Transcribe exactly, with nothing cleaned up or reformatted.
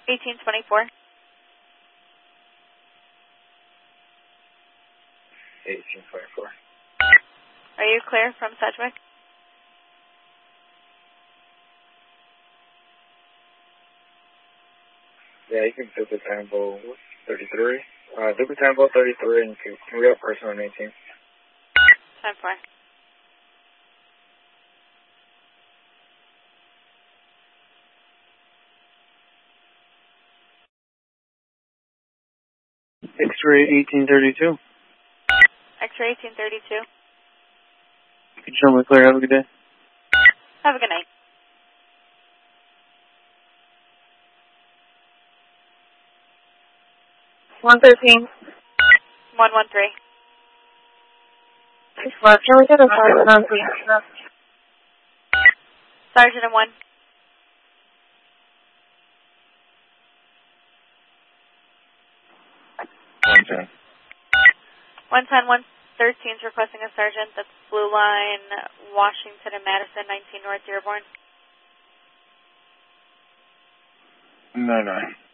eighteen twenty-four. eighteen twenty-four. Are you clear from Sedgwick? Yeah, you can do the Tambo thirty-three. Uh, do the Tambo thirty-three and can we have person on eighteen? ten four. X-ray eighteen thirty-two. X-ray eighteen thirty-two. Can you show me clear? Have a good day. Have a good night. one thirteen. one one three. Well, can we get a sergeant on, please? Sergeant and one. one ten. one ten, one thirteen is requesting a sergeant. That's Blue Line, Washington and Madison, nineteen North Dearborn. No, no.